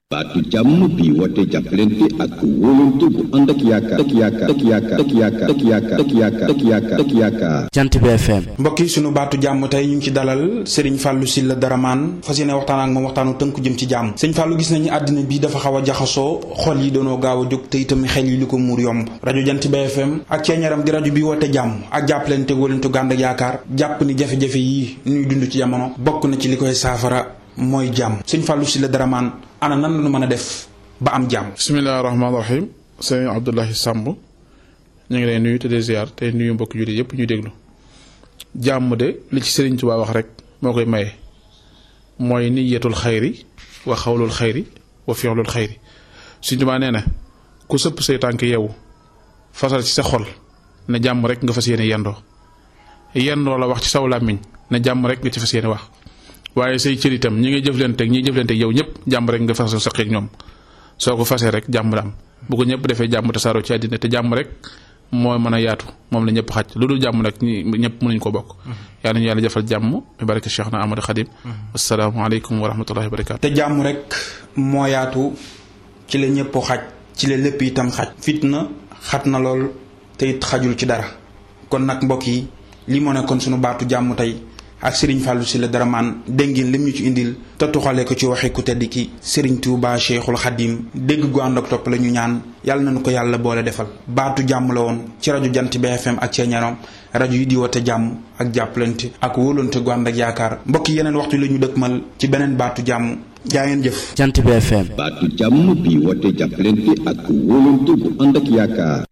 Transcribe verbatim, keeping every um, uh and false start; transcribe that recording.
baatu jàmm bi woote jàppalante ak wóolante bu ànd ak yaakaar ak yaakaar ak yaakaar ak yaakaar ak yaakaar ak yaakaar ak yaakaar ak yaakaar Jant bi F M. mbokk yi sunu baatu jàmm tey ñu ngi ci dalal Serigne Fallou Sylla Daraman fas yéene waxtaan ak moom waxtaanu tënku jëm ci jàmm. Serigne Fallou gis nañu àddina bi dafa xaw a jaxasoo xol yi doonoo gaaw a jóg te itam xel yi li ko muur yomb rajo Jant bi F M ak ceeñaram di rajo bi woote jàmm ak jàppalante wóolante gu ànd ak yaakaar jàpp ni jafe-jafe yi ñuy dund ci jamono bokk na ci li koy saafara mooy jàmm. Serigne Fallou Sylla Daraman ana nan la ñu mën a def ba am jàmm. bismillahi rahmaani rahim sëñ Abdoulahi Samb ñu ngi lay nuyu te di ziar te nuyu mbokk jullit yëpp ñuy déglu jàmm de li ci Sëriñ Tuubaa wax rek moo koy maye mooy niyatul xayri wa xawlul xayri wa fi'lul xayri. Sëriñ Tuubaa nee na ku sëpp say tànk yeewu fasal ci sa xol ne jàmm rek nga fas yéene yendoo yendoo la wax ci saw làmmiñ ne jàmm rek nga ci fas yéene wax waaye say cër itam ñi ngay jëflanteeg ñi jëflanteeg yow ñëpp jàmm rek nga fas sa xeeg ñoom. soo ko fasee rek jàmm la am bu ko ñëpp defee jàmm tasaaroo ci àddina te jàmm rek mooy mën a yaatu moom la ñëpp xaj lu dul jàmm nag ñi ñëpp mënuñ ko bokk. yaa nañu yàlla jafal jàmm bi barke Cheikh na Ahmadou Khadim. asalaamaaleykum wa rahmatullahi wa barakaatu. te jàmm rek moo yaatu ci la ñëpp xaj ci la lépp itam xaj. fitna xat na lool te it xajul ci dara kon nag mbokk yi li moo nekkoon sunu baatu jàmm tey ak Serigne Fallou Sylla Daraman dégg ngeen lim ñu ci indil te tuxale ko ci waxi ku tedd ki Serigne Touba Cheikhul Khadim dégg gu ànd ak topp la ñu ñaan yàlla nañu ko yàlla boole defal baatu jàmm la woon ci rajo Jant bi F M ak ceeñaram rajo yi di woote jàmm ak jàppalante ak wóolante gu ànd ak yaakaar mbokk yeneen waxtu la ñu dëkkmal ci beneen baatu jàmm jaa ngeen jëf. Jant bi F M. baatu jàmm bi woote jàppalante ak wóolante gu ànd ak yaakaar.